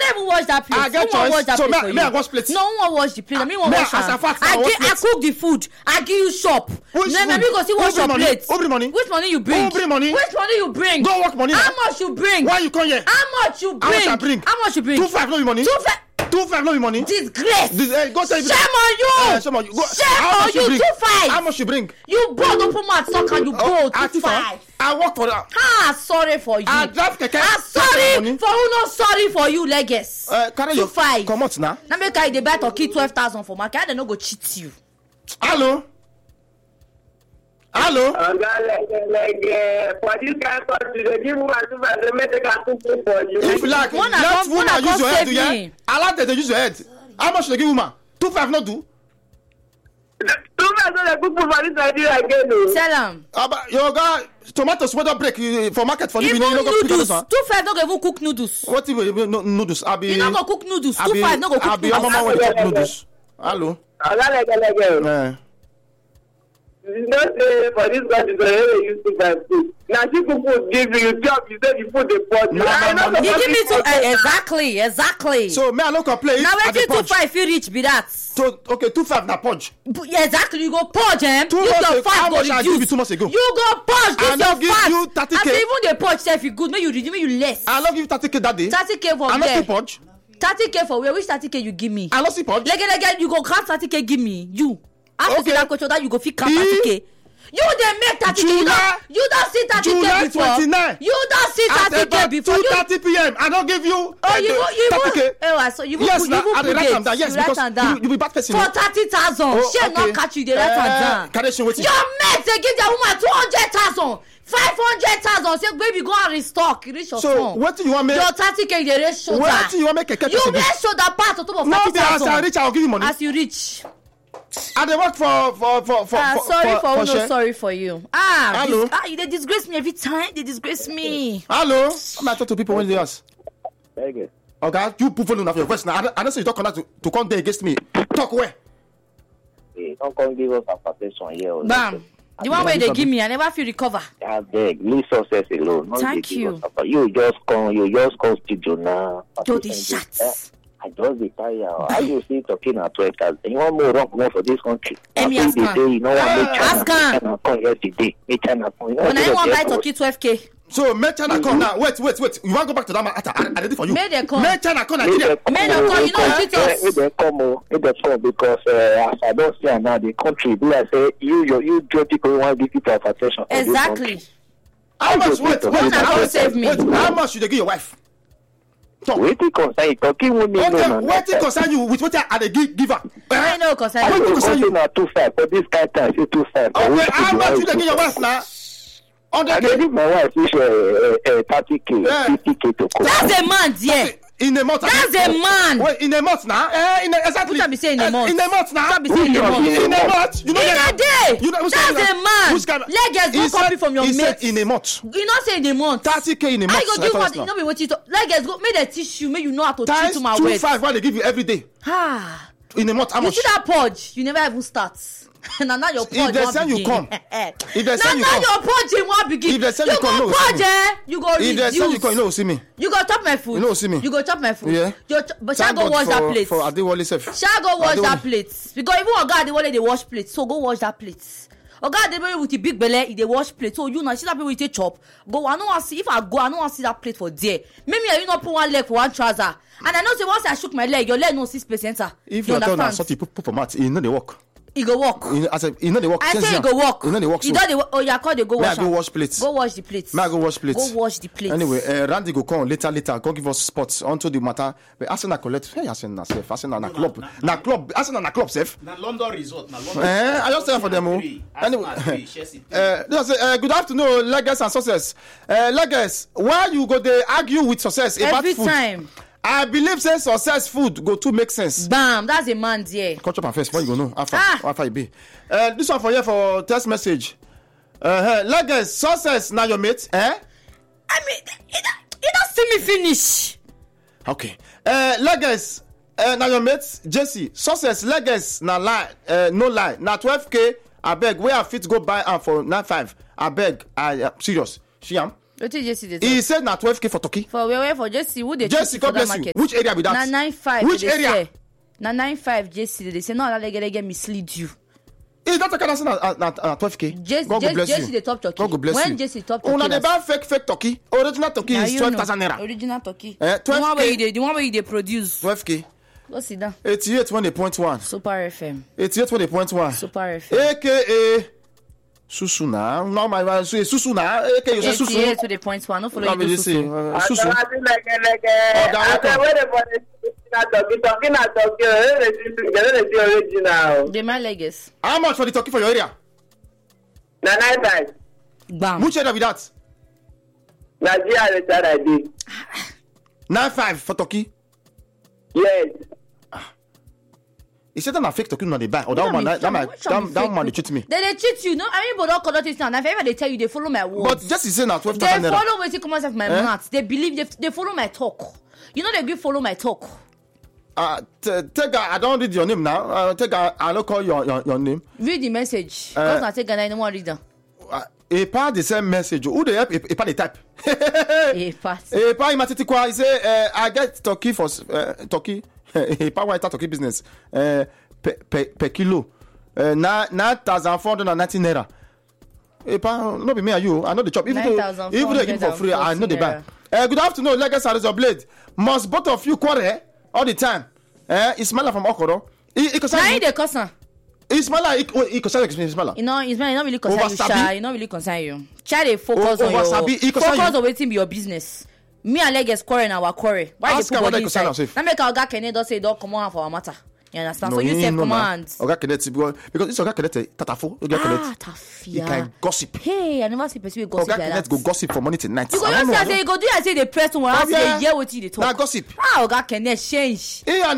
never watch that plate. I get choice. So may I wash plate? No one wash the plate. I mean, one wash. I cook the food. I give you shop. Which no, me go see wash your plate. Who bring money? Which money you bring? Who bring money? Which money you bring? Go work money. How much you bring? Why you come here? How much you bring? How much I bring? How much you bring? 2.5 no be money. 2.5 no be money. Disgrace. Go tell you. Shame on you. Shame on you. Shame on you. 2.5. How much you bring? You bought open mouth talk and you bought 2.5. I work for that. Sorry for you. I drive keke. Sorry for who not sorry for you, Leges. Carry your 2.5. Come out now. Now make I dey buy turkey 12,000 for market. I don't go cheat you. Hello. For this kind of country, they give woman 2.5. They make a cook for you. If you like, let woman use your head. Yeah. I like that they use your head. How much they give woman? 2.5 not do. 2.5 they cook for this Nigeria again. Tell him. Your guy, tomatoes weather break for market for even noodles. 2.5 no go even cook noodles. What even noodles? You no go cook noodles. 2.5 no go cook noodles. Hello. You know, say for this country, they use 2.5 food. Now, she could give you job, you say the food they bought. You give me to exactly. So, may I not complain? Now, where did 2.5 feel reach be that? So, okay, 2.5 na purge. Exactly, you go purge, eh? You your fat how go much I give you 2 months ago? You go purge, this your give fat. you 30K. And even the purge, if you good, may you less. I love you 30K that day. 30K for I where? not purge. 30K for where? Which 30K you give me? I not see purge. Like, you go count 30K, give me. You. After that question that you go fit count 30K. You dey make 30K. You don't see 30K July before. 29. You don't see 30K before. 2:30 p.m. I don't give you. You 30K. So you yes, put date. Yes, because you be bad person. For 30,000. She not catch you. They write am down. Your mate they give their woman 200,000. 500,000. Say baby go and restock. Reach your phone. So what do you want me? Your 30K they raise shoulder. What do you want me? You raise shoulder part on top of 30,000. No, as I reach, I'll give you money. As you reach. And they work for sorry for you. Hello. They disgrace me every time. They disgrace me. Hello. I'm not talking to people when they ask. Okay. Okay, you put volume of your voice now. I don't say you talk on that to come there against me. Talk where? Hey, don't come give us a protection here. Bam. The one way they give me, I never feel recover. I beg, leave success alone. Thank you. You just come studio now. Do the shots. I just be tired. How you see talking at 12,000? You want more rock more for this country? Ask you know what? Ask China come yesterday. China come. When I want buy turkey 12K. So make China come now. Wait. You want to go back to that matter? I did it for you. Make them come. Make China come Nigeria. Make them come. You know cheat us. Make them come because as I don't see now the country. Do I say you do people want to give people attention? Exactly. How much? Wait. How much should they give your wife? Wetin concern you talking with me? Wetin concern you with what I give her? I know concern you. Wetin concern you? Na 2.5 for this kind time. Say 2.5. Okay, how much you dey give your wife now? I dey give my wife 30K, 50K to cook. That's a man, yeah. In a month. That's a man. Wait, in a month now? Exactly. What be saying in a month? In a month now? What be saying in a month? In a month? In a day. That's a man. Legs go copy from your mate. He said in a month. You not say in a month. 30K in a month. I go give what? You know me what you talk. Legs go make the tissue. Make you know how to treat to my words. 2.5 what they give you every day. In a month, how much? You see that purge? You never even start. Now your purge. If they send you come. If they send you come. Now your purge won't begin. If they send you come, you go purge. You go reduce. If they send you come, you know see me. You go chop my food. You know see me. You go chop my food. Yeah. But shall go wash that plate. For Adewale self. Shall go wash that plate. Because even Oga Adewale they wash plates. So go wash that plate. Oga Adewale with the big belly, they wash plate. So you know see that people with a chop. Go. I don't want to see. If I go, I don't want to see that plate for there. Maybe you not put one leg for one trouser. And I know say once I shook my leg, your leg no 6%. If you don't understand, you put for mat, you know they work. He go walk. I said, you know they work. I say he go walk. You know they work. You don't they oh yeah, call they go wash. May I go wash plates? Go wash the plates. May I go wash plates? Go wash the plates. Anyway, Randy go come later. Go give us spots onto the matter. But Arsenal collect. Hey, Arsenal safe. Arsenal na club. Na club. Arsenal na club safe. Na London resort. Na London. I just say for them. Anyway, good afternoon, Leges and Success. Leges, why you go they argue with Success about food? Every time. I believe say Success food go to make sense. Bam, that's a man there. Catch up and first, what you go know? After it be. This one for here for text message. Leges, Success now your mate, eh? I mean, you don't see me finish. Okay. Leges, now your mate, Jesse. Success, Leges, na lie, no lie. Na 12K, I beg, where I fit go buy am for 9.5. I beg, I serious. Shiam. What did Jesse dey He talk? said na 12k for turkey. For where for Jesse? Who they Jesse, God bless you. Which area be that? Na 9.5. Which area? Na 9.5 Jesse. They say no, allow get mislead you. Is that turkey na 12k? God bless you. Jesse the top turkey. God go bless when you. Jesse top turkey. Una dey buy fake turkey. Original turkey is 12,000 naira. Original turkey. 12K. The one where they produce. 12k. Go sit down. 88.1. Super FM. 88.1. Super FM. AKA Susuna. No, my Susuna. AKA you say Susu. 88.1. No follow you do Susu. Susu. They my legs. How much for the turkey for your area? Na 9.5. Bam. Which area be that? Nigeria retired I did. 9.5 for turkey. Yes. He said that na fake turkey no dey buy. Or that woman dey cheat me. They cheat you. No, I mean, but don't conduct it now. If ever they tell you, they follow my words. But just say na 12,000 They naira. follow what come out of my mouth. They believe they follow my talk. You know they give follow my talk. Take I don't read your name now. Take I don't call your name. Read the message. Because I take I don't want to read them. A part the same message. Who they help? A part they type. A part. A part imatiti kwa. He say I get turkey for turkey. A part white turkey business. Per kilo. 9,490 naira. A part no be me and you. I know the chop. Even they give for free, I know the buy. Good afternoon, Legacy Razor Blade. Must both of you quarrel all the time? Ismaila from Okoro. Now they concern. Ismaila, he concern Ismaila. You know, Ismaila not really concern you, Sha. He not really concern you. Try to focus on your focus on waiting be your business. Me and Legacy quarrel na our quarrel. Why they put body inside? Now make Oga Kene don say don't come on for our matter. You understand? No, so you say command. Oga Kene because this Oga Kene tatafo. Oga Kene. Tafia. He can gossip. Hey, I never see person wey gossip Oga like Kene that. go gossip from morning till night. You go just say you go do like say the person will ask you hear wetin dey talk. Na gossip. Oga Kene change. He and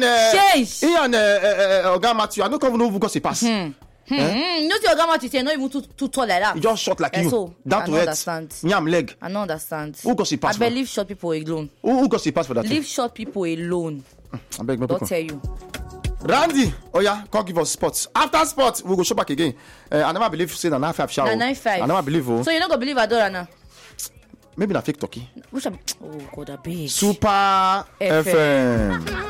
Oga Matthew, I don't even know who gossip pass. You know see Oga Matthew say not even too tall like that. He just short like you. So, down to earth. Yam leg. I don't understand. Who gossip pass? I beg leave short people alone. Who gossip pass for that? Leave short people alone. I beg no Don't people. tell you. Randy, oh yeah, can't give us sports. After sports, we go show back again. I never believe say na 9.5 show. Na 9.5. I never believe. Oh. So you not gonna believe Adora now? Maybe na fake turkey. Which oh God, I beg. Super FM.